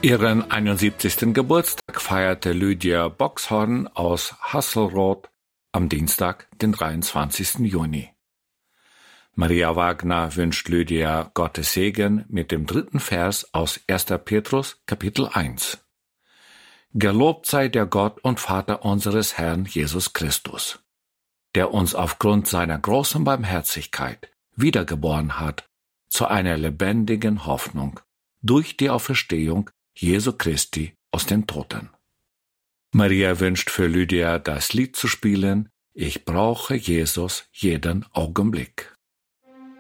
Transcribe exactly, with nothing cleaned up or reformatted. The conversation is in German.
Ihren einundsiebzigsten Geburtstag feierte Lydia Boxhorn aus Hasselroth am Dienstag, den dreiundzwanzigsten Juni. Maria Wagner wünscht Lydia Gottes Segen mit dem dritten Vers aus erster Petrus, Kapitel eins. Gelobt sei der Gott und Vater unseres Herrn Jesus Christus, der uns aufgrund seiner großen Barmherzigkeit wiedergeboren hat zu einer lebendigen Hoffnung durch die Auferstehung Jesu Christi aus den Toten. Maria wünscht für Lydia das Lied zu spielen: Ich brauche Jesus jeden Augenblick.